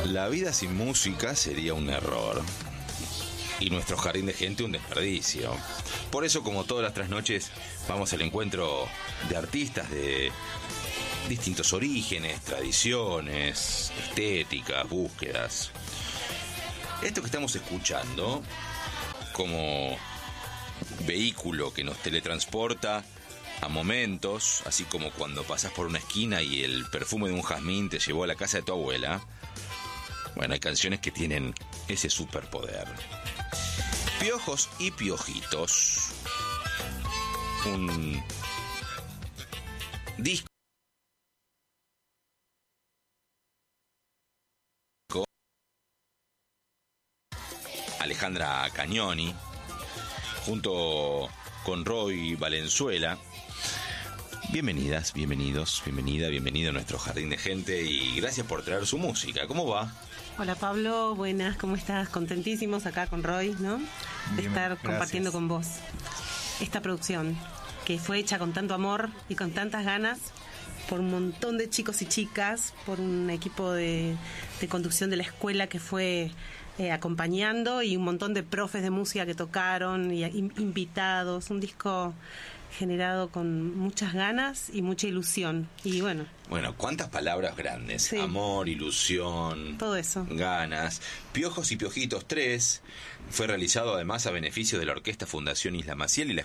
La vida sin música sería un error. Y nuestro jardín de gente un desperdicio. Por eso, como todas las trasnoches, vamos al encuentro de artistas de distintos orígenes, tradiciones, estéticas, búsquedas. Esto que estamos escuchando, como vehículo que nos teletransporta a momentos, así como cuando pasás por una esquina y el perfume de un jazmín te llevó a la casa de tu abuela. Bueno, hay canciones que tienen ese superpoder. Piojos y Piojitos. Un disco Alejandra Cagnoni junto con Roy Valenzuela. Bienvenidas, bienvenidos, bienvenido a nuestro jardín de gente y gracias por traer su música. ¿Cómo va? Hola Pablo, buenas, ¿cómo estás? Contentísimos acá con Roy, ¿no? De estar compartiendo con vos esta producción que fue hecha con tanto amor y con tantas ganas por un montón de chicos y chicas, por un equipo de conducción de la escuela que fue acompañando y un montón de profes de música que tocaron y invitados, un disco generado con muchas ganas y mucha ilusión. Y bueno, cuántas palabras grandes. Sí. Amor, ilusión, todo eso. Ganas. Piojos y Piojitos 3 fue realizado además a beneficio de la Orquesta Fundación Isla Maciel y la